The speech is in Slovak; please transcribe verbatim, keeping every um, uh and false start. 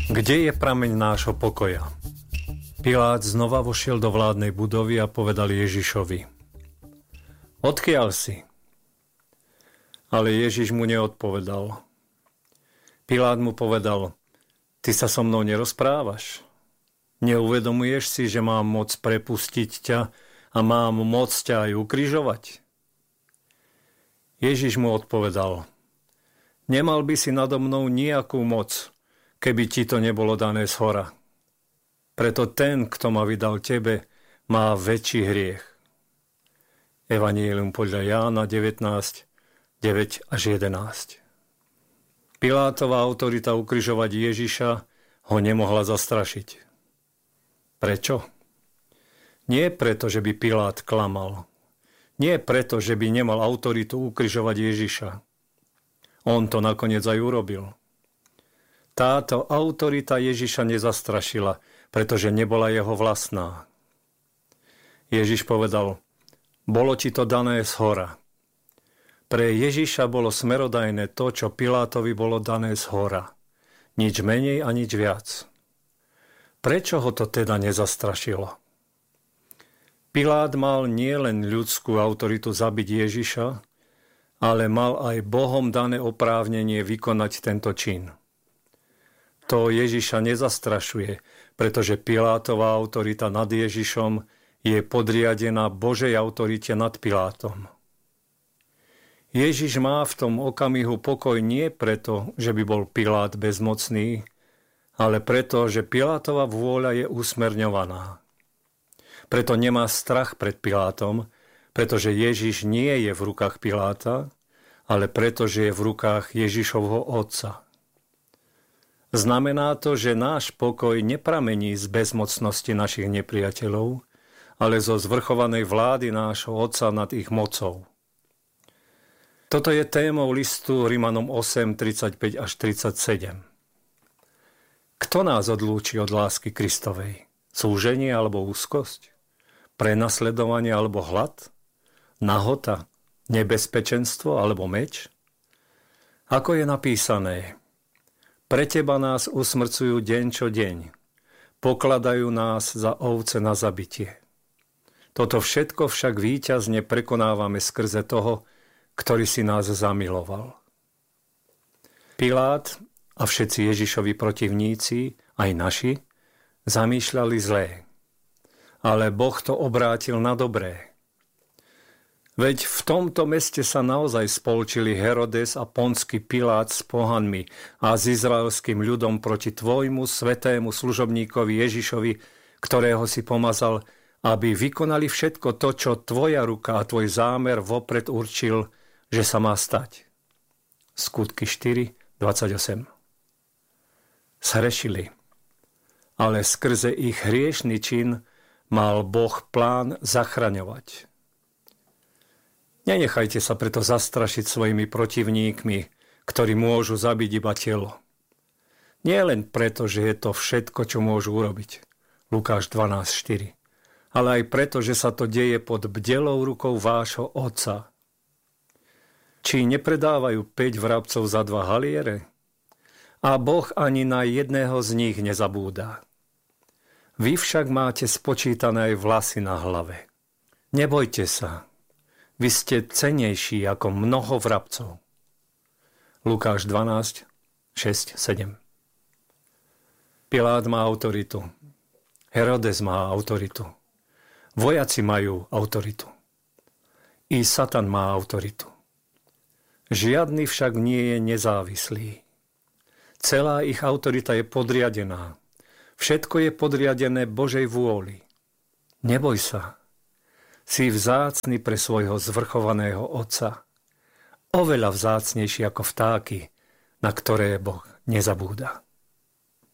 Kde je prameň nášho pokoja? Pilát znova vošiel do vládnej budovy a povedal Ježišovi: Odkiaľ si? Ale Ježiš mu neodpovedal. Pilát mu povedal: Ty sa so mnou nerozprávaš? Neuvedomuješ si, že mám moc prepustiť ťa a mám moc ťa aj ukrižovať? Ježiš mu odpovedal: Nemal by si nado mnou nejakú moc, keby ti to nebolo dané zhora. Preto ten, kto ma vydal tebe, má väčší hriech. Evanjelium podľa Jána devätnásť, deväť až jedenásť. Pilátová autorita ukrižovať Ježiša ho nemohla zastrašiť. Prečo? Nie preto, že by Pilát klamal. Nie preto, že by nemal autoritu ukrižovať Ježiša. On to nakoniec aj urobil. Táto autorita Ježiša nezastrašila, pretože nebola jeho vlastná. Ježiš povedal: Bolo ti to dané zhora. Pre Ježiša bolo smerodajné to, čo Pilátovi bolo dané zhora. Nič menej a nič viac. Prečo ho to teda nezastrašilo? Pilát mal nielen ľudskú autoritu zabiť Ježiša, ale mal aj Bohom dané oprávnenie vykonať tento čin. To Ježiša nezastrašuje, pretože Pilátová autorita nad Ježišom je podriadená Božej autorite nad Pilátom. Ježiš má v tom okamihu pokoj nie preto, že by bol Pilát bezmocný, ale preto, že Pilátova vôľa je usmerňovaná. Preto nemá strach pred Pilátom, pretože Ježiš nie je v rukách Piláta, ale preto, že je v rukách Ježišovho Otca. Znamená to, že náš pokoj nepramení z bezmocnosti našich nepriateľov, ale zo zvrchovanej vlády nášho Otca nad ich mocou. Toto je témou listu Rimanom osem, tridsaťpäť až tridsaťsedem. Kto nás odlúči od lásky Kristovej? Súženie alebo úzkosť? Prenasledovanie alebo hlad? Nahota? Nebezpečenstvo alebo meč? Ako je napísané: Pre teba nás usmrcujú deň čo deň. Pokladajú nás za ovce na zabitie. Toto všetko však víťazne prekonávame skrze toho, ktorý si nás zamiloval. Pilát a všetci Ježišovi protivníci, aj naši, zamýšľali zlé. Ale Boh to obrátil na dobré. Veď v tomto meste sa naozaj spolčili Herodes a Ponský Pilát s pohanmi a s izraelským ľudom proti tvojmu svätému služobníkovi Ježišovi, ktorého si pomazal, aby vykonali všetko to, čo tvoja ruka a tvoj zámer vopred určil, že sa má stať. Skutky štyri, dvadsaťosem. Zhrešili, ale skrze ich hriešny čin mal Boh plán zachraňovať. Nenechajte sa preto zastrašiť svojimi protivníkmi, ktorí môžu zabiť iba telo. Nie len preto, že je to všetko, čo môžu urobiť. Lukáš dvanásť štyri. Ale aj preto, že sa to deje pod bdelou rukou vášho Otca. Či nepredávajú päť vrabcov za dva haliere? A Boh ani na jedného z nich nezabúda. Vy však máte spočítané aj vlasy na hlave. Nebojte sa. Vy ste cennejší ako mnoho vrabcov. Lukáš dvanásť, šesť, sedem. Pilát má autoritu. Herodes má autoritu. Vojaci majú autoritu. I Satan má autoritu. Žiadny však nie je nezávislý. Celá ich autorita je podriadená. Všetko je podriadené Božej vôli. Neboj sa. Si vzácny pre svojho zvrchovaného Otca. Oveľa vzácnejší ako vtáky, na ktoré Boh nezabúda.